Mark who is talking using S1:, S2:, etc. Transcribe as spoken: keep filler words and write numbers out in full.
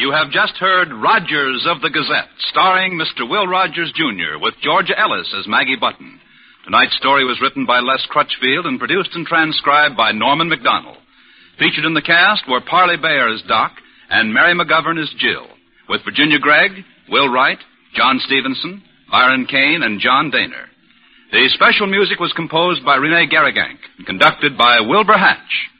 S1: You have just heard Rogers of the Gazette, starring Mister Will Rogers, Junior, with Georgia Ellis as Maggie Button. Tonight's story was written by Les Crutchfield and produced and transcribed by Norman McDonald. Featured in the cast were Parley Bayer as Doc and Mary McGovern as Jill, with Virginia Gregg, Will Wright, John Stevenson, Byron Kane, and John Daner. The special music was composed by Rene Garrigank and conducted by Wilbur Hatch.